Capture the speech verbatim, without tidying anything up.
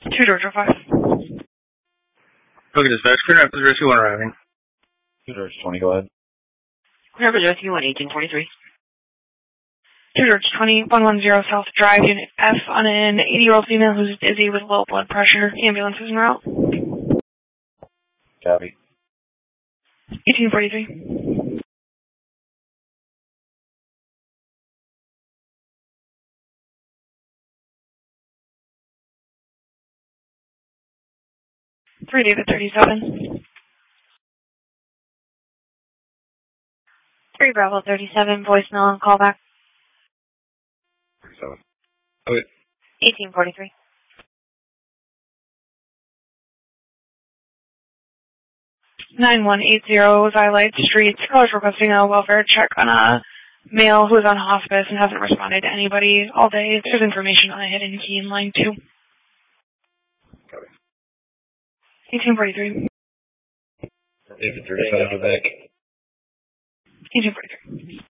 Two Georgia five. Okay, dispatch. Clear up zero two one arriving. Two Georgia twenty, go ahead. Clear up zero three one eighteen forty-three. Two Georgia twenty, one one zero South Drive, Unit F, on an eighty-year-old female who's dizzy with low blood pressure. Ambulance is en route. Copy. eighteen forty-three. Three David thirty-seven. Three Bravo thirty-seven, voicemail and callback. thirty-seven. Okay. eighteen forty-three. nine one eight zero Xylite Street. Callers requesting a welfare check on a male who is on hospice and hasn't responded to anybody all day. There's information on a hidden key in line two. Copy. eighteen forty-three. David thirty-five, back. eighteen forty-three.